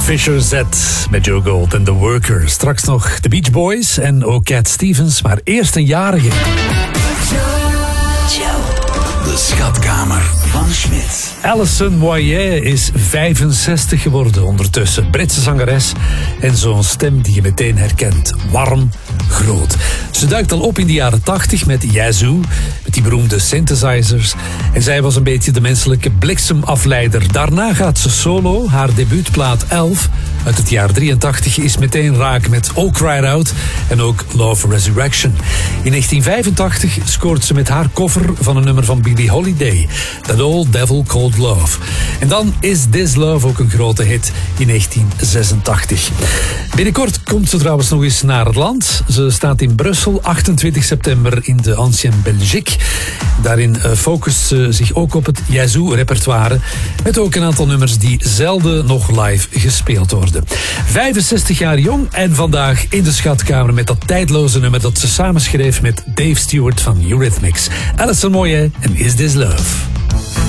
Fisher Z met Joe Gold en The Worker. Straks nog The Beach Boys en ook Cat Stevens, maar eerst een jarige. De schatkamer van Schmidt. Alison Moyet is 65 geworden ondertussen. Britse zangeres en zo'n stem die je meteen herkent. Warm, groot. Ze duikt al op in de jaren 80 met Yazoo, met die beroemde synthesizers. En zij was een beetje de menselijke bliksemafleider. Daarna gaat ze solo. Haar debuutplaat 11 uit het jaar 83 is meteen raak met Oh Cried Out en ook Love Resurrection. In 1985 scoort ze met haar cover van een nummer van Billie Holiday, That Old Devil Called Love. En dan is This Love ook een grote hit in 1986. Binnenkort komt ze trouwens nog eens naar het land. Ze staat in Brussel, 28 september in de Ancienne Belgique. Daarin focust ze zich ook op het Yazoo-repertoire, met ook een aantal nummers die zelden nog live gespeeld worden. 65 jaar jong en vandaag in de schatkamer met dat tijdloze nummer dat ze samenschreef met Dave Stewart van Eurythmics. Alison Moyet en Is This Love.